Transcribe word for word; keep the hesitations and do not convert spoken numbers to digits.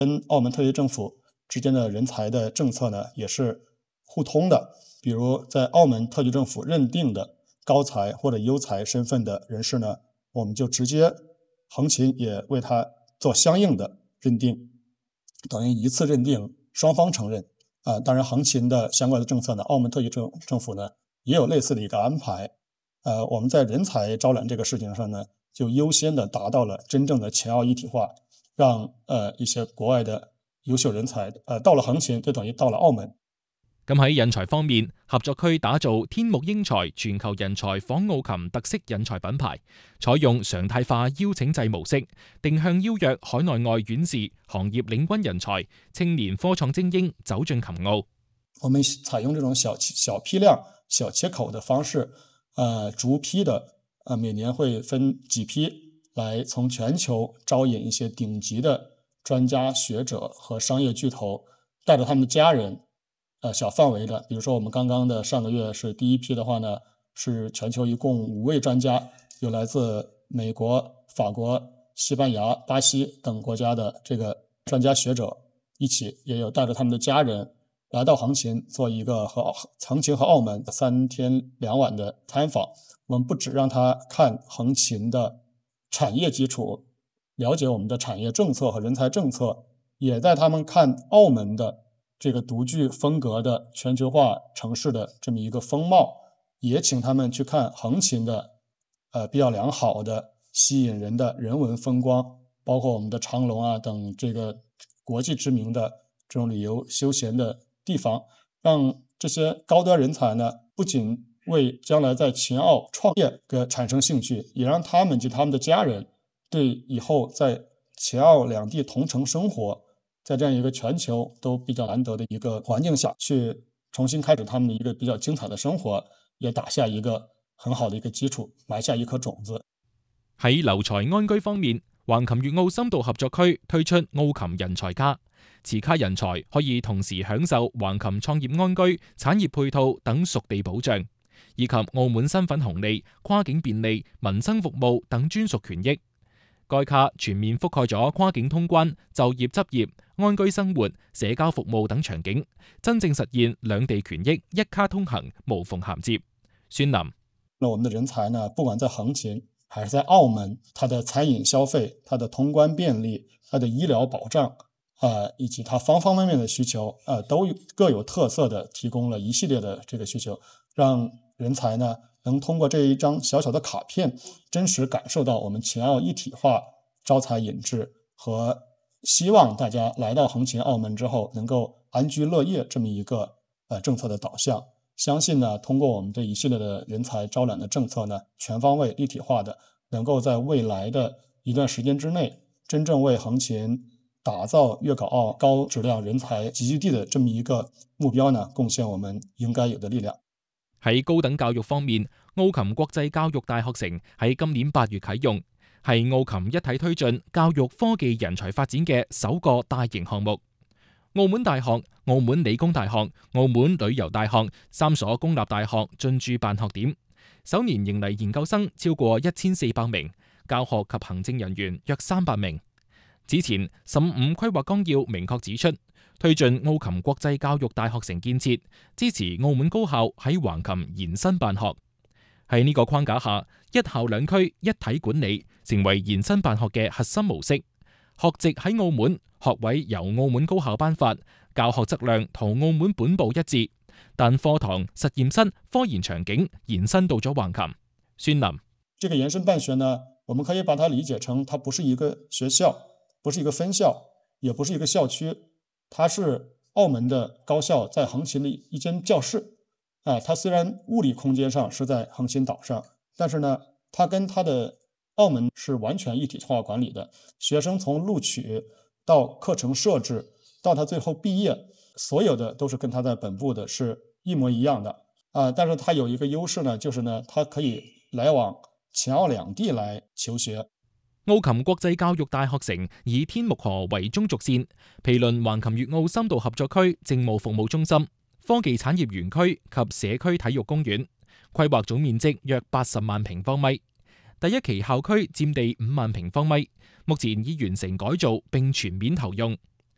跟澳门特区政府之间的人才的政策呢也是互通的。比如在澳门特区政府认定的高才或者优才身份的人士呢，我们就直接横琴也为他做相应的认定，等于一次认定，双方承认。啊、呃，当然横琴的相关的政策呢，澳门特区政政府呢也有类似的一个安排。呃，我们在人才招揽这个事情上呢，就優先的達到了真正的前澳一體化，讓呃一些國外的優秀人才呃到了橫琴，就等於到了澳門。 咁喺人才方面，合作區打造天目英才全球人才訪澳琴特色人才品牌，採用常態化邀請制模式，定向邀約海內外院士、行業領軍人才、青年科創精英走進琴澳。 我們採用這種小小批量、小切口的方式，呃，逐批的，呃，每年會分幾批來從全球招引一些頂級的專家學者和商業巨頭，帶着他們的家人，呃，小範圍的，比如說我們剛剛的上個月是第一批的話呢，是全球一共五位專家，有來自美國、法國、西班牙、巴西等國家的這個專家學者一起，也有帶着他們的家人來到橫琴做一個和橫琴和澳門三天兩晚的參訪。我們不只讓他看橫琴的產業基礎，了解我們的產業政策和人才政策，也帶他們看澳門的這個獨具風格的全球化城市的這麼一個風貌，也請他們去看橫琴的呃比較良好的吸引人的人文風光，包括我們的長隆啊等這個國際知名的這種旅遊休閒的地方，讓這些高端人才呢，不僅為將來在秦澳創業嘅產生興趣，也讓他們及他們的家人對以後在秦澳兩地同城生活，在這樣一個全球都比較難得的一個環境下去重新開始他們的一個比較精彩的生活，也打下一個很好的一個基礎，埋下一顆種子。 喺留才安居方面，橫琴粵澳深度合作區推出澳琴人才卡，持卡人才可以同時享受橫琴創業安居、產業配套等屬地保障，以及澳門身份紅利、跨境便利、民生服務等專屬權益。該卡全面覆蓋咗跨境通關、就業執業、安居生活、社交服務等場景，真正實現兩地權益一卡通行，無縫銜接。孫林， 那我們的人才呢，不管在橫琴還是在澳門，它的餐飲消費、它的通關便利、它的醫療保障，呃，以及它方方面面的需求，呃，都各有特色的提供了一系列的這個需求，讓人才呢能通過這一張小小的卡片，真實感受到我們秦澳一體化招才引智和希望大家來到橫琴澳門之後能夠安居樂業這麼一個呃政策的導向。相信呢，通過我們這一系列的人才招攬的政策呢，全方位立體化的，能夠在未來的一段時間之內，真正為橫琴打造粵港澳高質量人才集聚地的這麼一個目標呢，貢獻我們應該有的力量。 喺高等教育方面，澳琴國際教育大學城喺今年八月啟用，係澳琴一體推進教育科技人才發展嘅首個大型項目。澳門大學、澳門理工大學、澳門旅遊大學三所公立大學進駐辦學點，首年迎嚟研究生超過一千四百名，教學及行政人員約三百名。此前，十五規劃綱要明確指出，推進澳琴國際教育大學城建設，支持澳門高校喺橫琴延伸辦學。喺呢個框架下，一校兩區一體管理成為延伸辦學嘅核心模式。學籍喺澳門，學位由澳門高校頒發，教學質量同澳門本部一致，但課堂、實驗室、科研場景延伸到咗橫琴。孫林， 這個延伸辦學呢，我們可以把它理解成，它不是一個學校，不是一個分校，也不是一個校區，它是澳門的高校在橫琴的一間教室。啊，它雖然物理空間上是在橫琴島上，但是呢，它跟它的澳門是完全一體化管理的。學生從錄取到課程設置到他最後畢業，所有的都是跟他在本部的是一模一樣的。啊，但是它有一個優勢呢，就是呢，它可以來往秦澳兩地來求學。 澳琴國際教育大學城以天目河為中軸線，毗鄰橫琴粵澳深度合作區政務服務中心、科技產業園區及社區體育公園，規劃總面積約八十萬平方米。第一期校區佔地五萬平方米，目前已完成改造並全面投用。